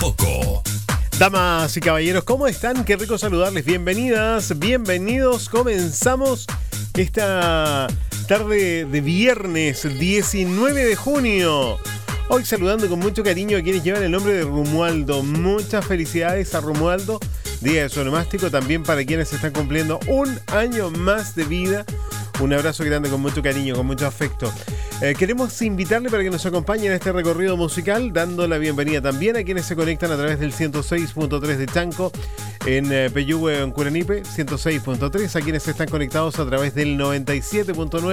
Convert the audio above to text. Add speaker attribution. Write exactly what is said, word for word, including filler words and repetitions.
Speaker 1: Loco.
Speaker 2: Damas y caballeros, ¿cómo están? Qué rico saludarles. Bienvenidas, bienvenidos. Comenzamos esta tarde de viernes diecinueve de junio. Hoy saludando con mucho cariño a quienes llevan el nombre de Romualdo. Muchas felicidades a Romualdo. Día de su onomástico también para quienes están cumpliendo un año más de vida. Un abrazo grande con mucho cariño, con mucho afecto. Eh, queremos invitarle para que nos acompañe en este recorrido musical, dando la bienvenida también a quienes se conectan a través del ciento seis punto tres de Chanco, en eh, Peyúgue o en Curanipe, ciento seis punto tres, a quienes están conectados a través del noventa y siete punto nueve